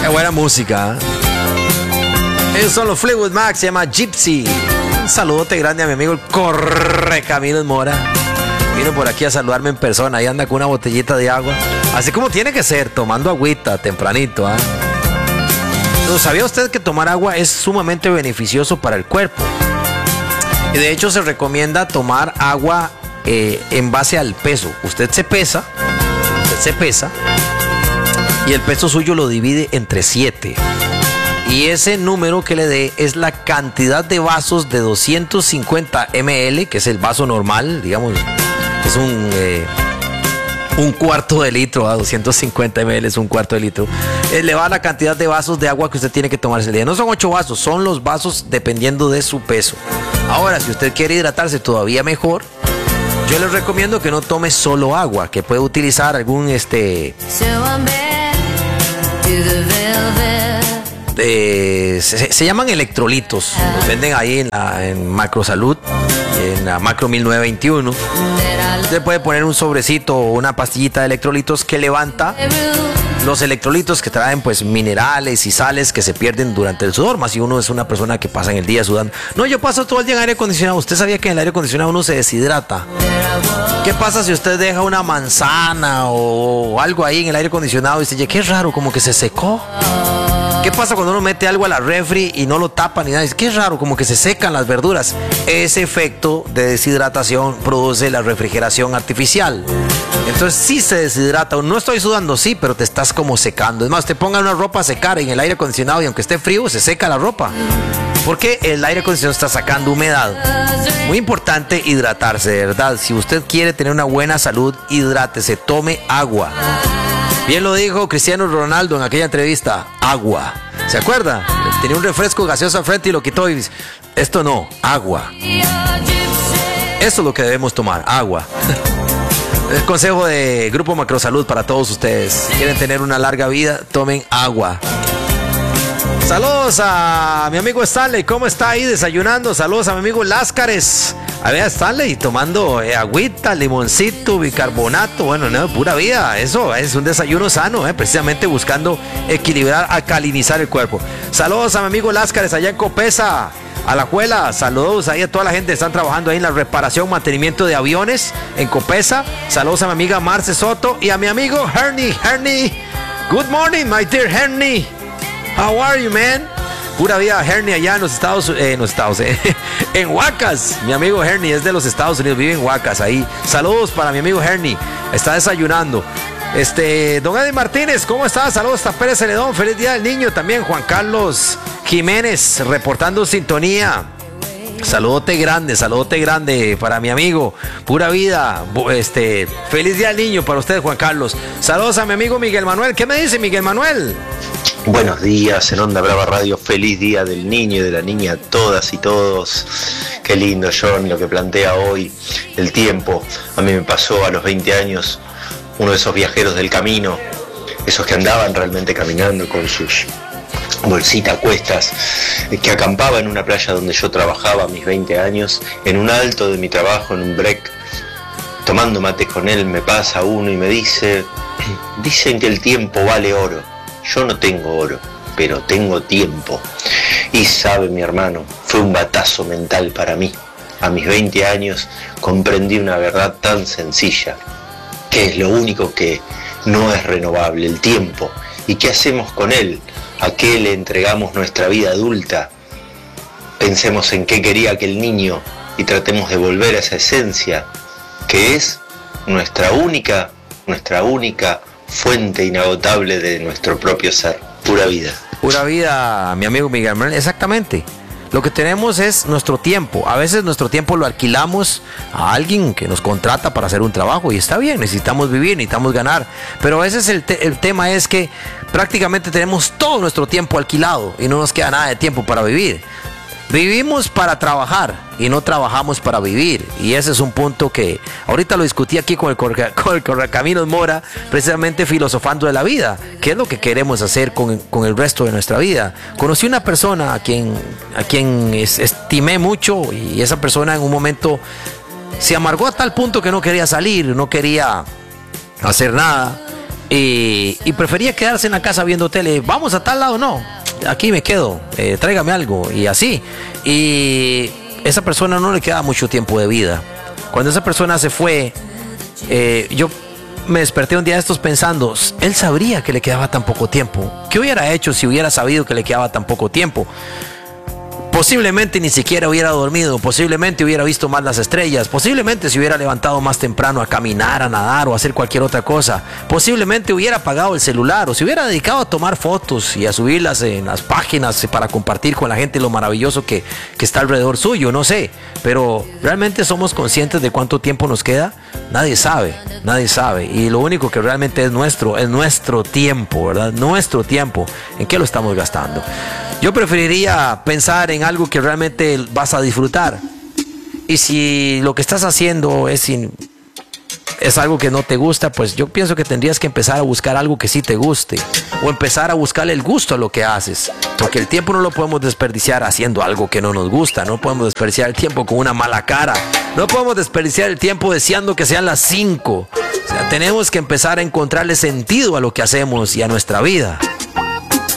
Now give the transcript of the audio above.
buena música. Ellos son los Fleetwood Mac, se llama Gypsy. Un saludote grande a mi amigo el Correcaminos Mora. Vino por aquí a saludarme en persona. Ahí anda con una botellita de agua. Así como tiene que ser, tomando agüita tempranito. ¿Sabía usted que tomar agua es sumamente beneficioso para el cuerpo? Y de hecho se recomienda tomar agua en base al peso. Usted se pesa y el peso suyo lo divide entre 7. Y ese número que le dé es la cantidad de vasos de 250 ml, que es el vaso normal, digamos, es un cuarto de litro, a 250 ml es un cuarto de litro. Le va la cantidad de vasos de agua que usted tiene que tomarse el día. No son 8 vasos, son los vasos dependiendo de su peso. Ahora, si usted quiere hidratarse todavía mejor, yo les recomiendo que no tome solo agua, que puede utilizar algún se llaman electrolitos, los venden ahí en Macrosalud, en la Macro 1921. Usted puede poner un sobrecito o una pastillita de electrolitos que levanta los electrolitos, que traen pues minerales y sales que se pierden durante el sudor, más si uno es una persona que pasa en el día sudando. No, yo paso todo el día en aire acondicionado. ¿Usted sabía que en el aire acondicionado uno se deshidrata? ¿Qué pasa si usted deja una manzana o algo ahí en el aire acondicionado y dice, qué raro, como que se secó? ¿Qué pasa cuando uno mete algo a la refri y no lo tapa ni nada? Dice, qué raro, como que se secan las verduras. Ese efecto de deshidratación produce la refrigeración artificial. Entonces sí se deshidrata. No estoy sudando, sí, pero te estás como secando. Es más, te pongan una ropa a secar en el aire acondicionado y aunque esté frío, se seca la ropa. Porque el aire acondicionado está sacando humedad. Muy importante hidratarse, de verdad. Si usted quiere tener una buena salud, hidrátese, tome agua. Bien lo dijo Cristiano Ronaldo en aquella entrevista, agua. ¿Se acuerda? Tenía un refresco gaseoso al frente y lo quitó y dice, esto no, agua. Eso es lo que debemos tomar, agua. El consejo de Grupo Macrosalud para todos ustedes. ¿Quieren tener una larga vida? Tomen agua. Saludos a mi amigo Stanley, ¿cómo está ahí desayunando? Saludos a mi amigo Láscares. A ver, Stanley tomando agüita, limoncito, bicarbonato. Bueno, no, pura vida. Eso es un desayuno sano, precisamente buscando equilibrar, alcalinizar el cuerpo. Saludos a mi amigo Láscares allá en Copesa, Alajuela. Saludos ahí a toda la gente que están trabajando ahí en la reparación, mantenimiento de aviones en Copesa. Saludos a mi amiga Marce Soto y a mi amigo Hernie. Good morning, my dear Hernie. How are you, man? Pura vida, Hernie allá en los Estados en Huacas. Mi amigo Hernie es de los Estados Unidos, vive en Huacas ahí. Saludos para mi amigo Hernie. Está desayunando. Don Eddie Martínez, ¿cómo está? Saludos hasta Pérez Celedón. Feliz Día del Niño también. Juan Carlos Jiménez reportando sintonía. Saludote grande para mi amigo. Pura vida. Feliz Día del Niño para usted, Juan Carlos. Saludos a mi amigo Miguel Manuel. ¿Qué me dice Miguel Manuel? Buenos días en Onda Brava Radio, feliz Día del Niño y de la Niña a todas y todos. Qué lindo, John, lo que plantea hoy, el tiempo. A mí me pasó a los 20 años, uno de esos viajeros del camino, esos que andaban realmente caminando con sus bolsitas a cuestas, que acampaba en una playa donde yo trabajaba a mis 20 años, en un alto de mi trabajo, en un break, tomando mates con él, me pasa uno y me dice, dicen que el tiempo vale oro. Yo no tengo oro, pero tengo tiempo. Y sabe, mi hermano, fue un batazo mental para mí. A mis 20 años comprendí una verdad tan sencilla, que es lo único que no es renovable, el tiempo. ¿Y qué hacemos con él? ¿A qué le entregamos nuestra vida adulta? Pensemos en qué quería aquel niño y tratemos de volver a esa esencia, que es nuestra única fuente inagotable de nuestro propio ser, pura vida. Pura vida, mi amigo Miguel Manuel, exactamente. Lo que tenemos es nuestro tiempo. A veces nuestro tiempo lo alquilamos a alguien que nos contrata para hacer un trabajo y está bien, necesitamos vivir, necesitamos ganar. Pero a veces el tema es que prácticamente tenemos todo nuestro tiempo alquilado y no nos queda nada de tiempo para vivir. Vivimos para trabajar y no trabajamos para vivir. Y ese es un punto que ahorita lo discutí aquí con el Correcaminos Mora, precisamente filosofando de la vida. ¿Qué es lo que queremos hacer con el resto de nuestra vida? Conocí una persona a quien estimé mucho y esa persona en un momento se amargó a tal punto que no quería salir, no quería hacer nada. y prefería quedarse en la casa viendo tele. Vamos a tal lado, no, aquí me quedo, tráigame algo, y así. Y esa persona no le quedaba mucho tiempo de vida. Cuando esa persona se fue, yo me desperté un día de estos pensando, él sabría que le quedaba tan poco tiempo. ¿Qué hubiera hecho si hubiera sabido que le quedaba tan poco tiempo? Posiblemente ni siquiera hubiera dormido, posiblemente hubiera visto más las estrellas, posiblemente se hubiera levantado más temprano a caminar, a nadar o a hacer cualquier otra cosa, posiblemente hubiera apagado el celular o se hubiera dedicado a tomar fotos y a subirlas en las páginas para compartir con la gente lo maravilloso que está alrededor suyo, no sé, pero ¿realmente somos conscientes de cuánto tiempo nos queda? Nadie sabe, y lo único que realmente es nuestro tiempo, ¿verdad? Nuestro tiempo, ¿en qué lo estamos gastando? Yo preferiría pensar en algo que realmente vas a disfrutar. Y si lo que estás haciendo es algo que no te gusta, pues yo pienso que tendrías que empezar a buscar algo que sí te guste. O empezar a buscarle el gusto a lo que haces. Porque el tiempo no lo podemos desperdiciar haciendo algo que no nos gusta. No podemos desperdiciar el tiempo con una mala cara. No podemos desperdiciar el tiempo deseando que sean las 5. O sea, tenemos que empezar a encontrarle sentido a lo que hacemos y a nuestra vida.